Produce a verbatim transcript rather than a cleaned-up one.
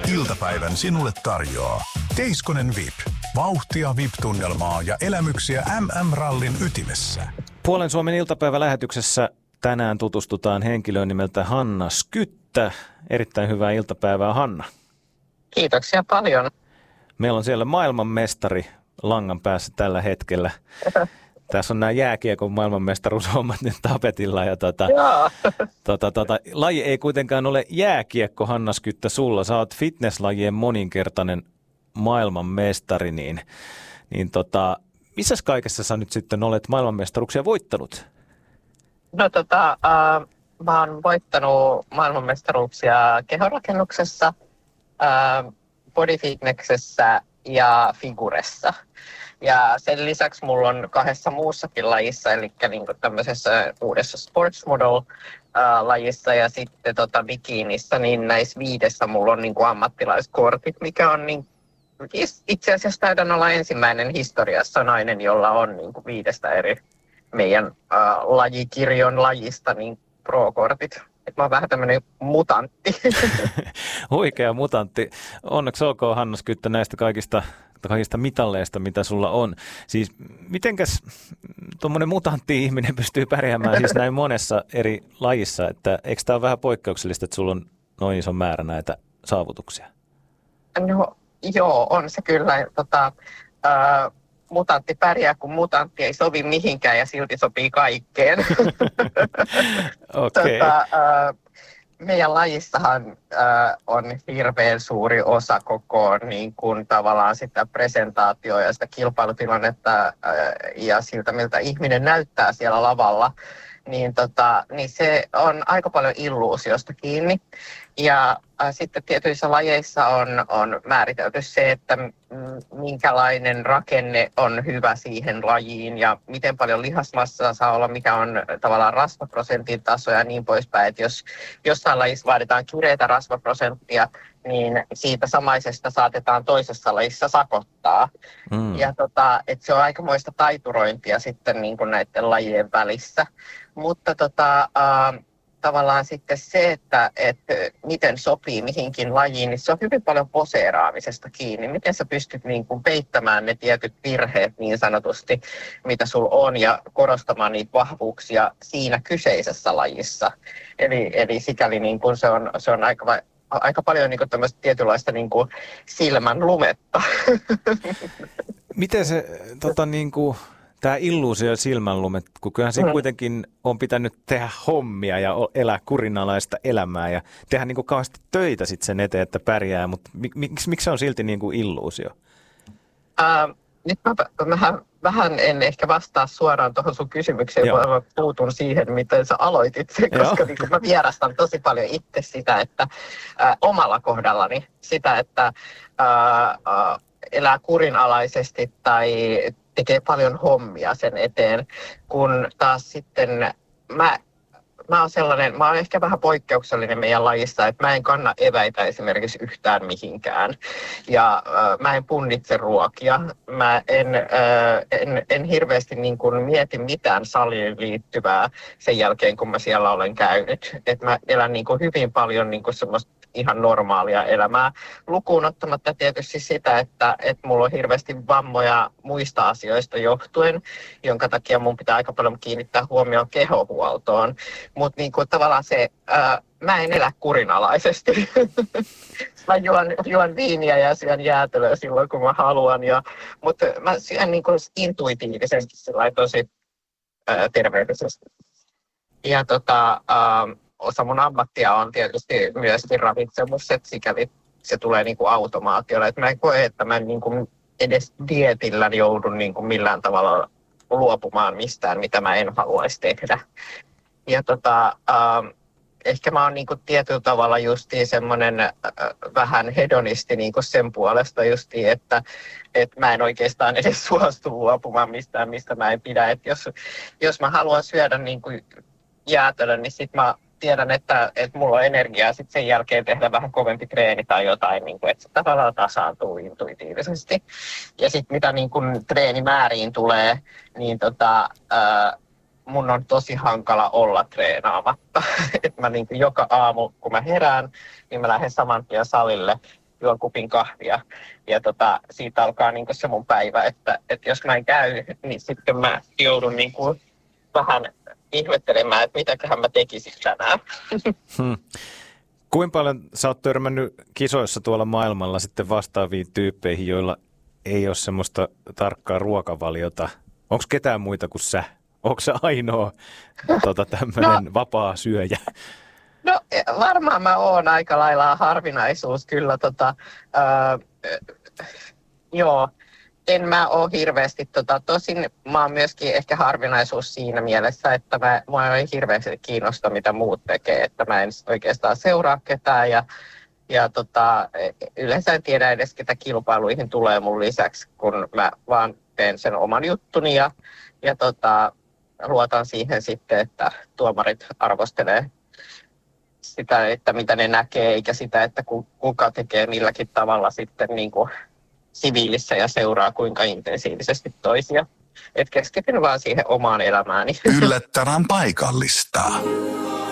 Iltapäivän sinulle tarjoaa Teiskonen V I P. Vauhtia V I P-tunnelmaa ja elämyksiä M M-rallin ytimessä. Puolen Suomen iltapäivälähetyksessä tänään tutustutaan henkilöön nimeltä Hanna Skyttä. Erittäin hyvää iltapäivää, Hanna. Kiitoksia paljon. Meillä on siellä maailmanmestari langan päässä tällä hetkellä. Tässä on nämä jääkiekon maailmanmestaruushommat nyt tapetilla. Ja tota, tota, tota, laji ei kuitenkaan ole jääkiekko, Hanna Skyttä, sulla. Sä oot fitnesslajien moninkertainen maailmanmestari. Niin, niin tota, missäs kaikessa sä nyt sitten olet maailmanmestaruuksia voittanut? No tota, äh, mä oon voittanut maailmanmestaruuksia kehonrakennuksessa, äh, bodyfitnessessä ja figuressa. Ja sen lisäksi mulla on kahdessa muussakin lajissa, eli niin tämmöisessä uudessa sports model lajissa ja sitten tota bikinissä, niin näissä viidessä mulla on niin kuin ammattilaiskortit, mikä on niin, itse asiassa taidan olla ensimmäinen historiassa nainen, jolla on niin kuin viidestä eri meidän äh, lajikirjon lajista niin pro-kortit. Et mä oon vähän tämmöinen mutantti. Huikea mutantti. Onneksi olkoon, Hanna Skyttä, näistä kaikista, kaikista mitalleista, mitä sulla on. Siis mitenkäs tuommoinen mutantti-ihminen pystyy pärjäämään siis näin monessa eri lajissa? Että eikö tämä ole vähän poikkeuksellista, että sulla on noin iso määrä näitä saavutuksia? No joo, on se kyllä. Tota, äh, mutantti pärjää, kun mutantti ei sovi mihinkään ja silti sopii kaikkeen. Okay. Tota, äh, meidän lajissahan äh, on hirveän suuri osa koko niin kuin, tavallaan sitä presentaatioa ja sitä kilpailutilannetta äh, ja siltä, miltä ihminen näyttää siellä lavalla. Niin, tota, niin se on aika paljon illuusiosta kiinni. Ja äh, sitten tietyissä lajeissa on, on määritelty se, että m- minkälainen rakenne on hyvä siihen lajiin ja miten paljon lihasmassaa saa olla, mikä on tavallaan rasvaprosentin taso ja niin poispäin. Et jos jossain lajissa vaaditaan kireätä rasvaprosenttia, niin siitä samaisesta saatetaan toisessa lajissa sakottaa. Mm. Ja tota, et se on aikamoista taiturointia sitten niin kuin näiden lajien välissä. Mutta tota, äh, tavallaan sitten se, että, että miten sopii mihinkin lajiin, niin se on hyvin paljon poseeraamisesta kiinni. Miten sä pystyt niin kuin peittämään ne tietyt virheet niin sanotusti, mitä sulla on, ja korostamaan niitä vahvuuksia siinä kyseisessä lajissa. Eli, eli sikäli niin kuin se, on, se on aika, aika paljon niin kuin tämmöistä tietynlaista niin kuin silmän lumetta. Miten se tota, niin kuin tämä illuusio ja silmänlumet, kun kyllähän siinä kuitenkin on pitänyt tehdä hommia ja elää kurinalaista elämää ja tehdä niin kuin kauheasti töitä sit sen eteen, että pärjää, mutta miksi, miksi se on silti niin kuin illuusio? Uh, nyt mä, mä vähän en ehkä vastaa suoraan tuohon sun kysymykseen, vaan mä puutun siihen, miten sä aloitit sen, koska niin mä vierastan tosi paljon itse sitä, että uh, omalla kohdallani sitä, että uh, uh, elää kurinalaisesti tai tekee paljon hommia sen eteen, kun taas sitten mä, mä oon sellainen, mä oon ehkä vähän poikkeuksellinen meidän lajissa, että mä en kanna eväitä esimerkiksi yhtään mihinkään ja äh, mä en punnitse ruokia, mä en, äh, en, en hirveästi niin kuin mieti mitään saliin liittyvää sen jälkeen, kun mä siellä olen käynyt, että mä elän niin kuin hyvin paljon niin kuin semmoista ihan normaalia elämää, lukuun ottamatta tietysti sitä, että, että mulla on hirveästi vammoja muista asioista johtuen, jonka takia mun pitää aika paljon kiinnittää huomioon kehohuoltoon. Mutta niin kuin tavallaan se, ää, mä en elä kurinalaisesti. Mä juon, juon viiniä ja syön jäätelöä silloin, kun mä haluan. Ja, mutta mä syön niin kuin intuitiivisesti tosi ää, terveellisesti. Ja tota... Ää, osa mun ammattia on tietysti myöskin ravitsemus, että sikäli se tulee niin kuin automaatiolla. Et mä en koe, että mä niin kuin edes dietillä joudun niin kuin millään tavalla luopumaan mistään, mitä mä en haluaisi tehdä. Ja tota, äh, ehkä mä oon niin kuin tietyllä tavalla justiin semmoinen äh, vähän hedonisti niin kuin sen puolesta justiin, että et mä en oikeastaan edes suostu luopumaan mistään, mistä mä en pidä. Et jos, jos mä haluan syödä niin kuin jäätelön, niin sit mä tiedän, että, että mulla on energiaa sit sen jälkeen tehdä vähän kovempi treeni tai jotain, niin kuin, että se tavallaan tasaantuu intuitiivisesti. Ja sitten mitä niin kuin treenimääriin tulee, niin tota, ää, mun on tosi hankala olla treenaamatta. Et mä niin kuin joka aamu, kun mä herään, niin mä lähden saman tien salille. juon kupin kahvia. Ja tota, siitä alkaa niin kuin se mun päivä, että, että jos mä en käy, niin sitten mä joudun niin kuin vähän ihmettelemään, että mitäköhän mä tekisin tänään. Hmm. Kuinka paljon sä oot törmännyt kisoissa tuolla maailmalla sitten vastaaviin tyyppeihin, joilla ei ole semmoista tarkkaa ruokavaliota? Onko ketään muita kuin sä? Onko sä ainoa tota, tämmöinen no, vapaa syöjä? No varmaan mä oon aika lailla harvinaisuus kyllä. Tota, äh, joo, en mä oo hirveästi. Tota, tosin mä oon myöskin ehkä harvinaisuus siinä mielessä, että mä, mä ei hirveästi kiinnosta, mitä muut tekee. Että mä en oikeastaan seuraa ketään ja, ja tota, yleensä en tiedä edes, ketä kilpailuihin tulee mun lisäksi, kun mä vaan teen sen oman juttuni ja, ja tota, luotan siihen sitten, että tuomarit arvostelee sitä, että mitä ne näkee, eikä sitä, että kuka tekee milläkin tavalla sitten niin kuin siviilissä ja seuraa kuinka intensiivisesti toisia. Et keskityn vaan siihen omaan elämääni. Yllättävän paikallista.